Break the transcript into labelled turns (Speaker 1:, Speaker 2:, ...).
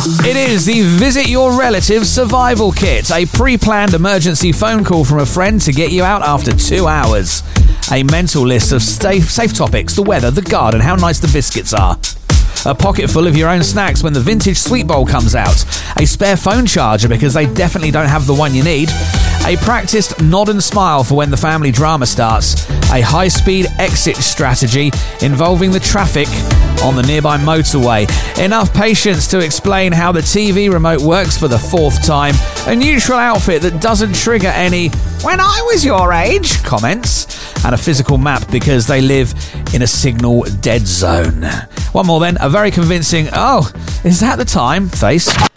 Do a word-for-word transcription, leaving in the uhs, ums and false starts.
Speaker 1: It is the Visit Your Relatives Survival Kit, a pre-planned emergency phone call from a friend to get you out after two hours. A mental list of safe, safe topics, the weather, the garden, how nice the biscuits are. A pocket full of your own snacks when the vintage sweet bowl comes out. A spare phone charger because they definitely don't have the one you need. A practiced nod and smile for when the family drama starts. A high-speed exit strategy involving the traffic on the nearby motorway. Enough patience to explain how the T V remote works for the fourth time. A neutral outfit that doesn't trigger any "when I was your age" comments. And a physical map because they live in a signal dead zone. One more then, a very convincing "oh, is that the time?" face.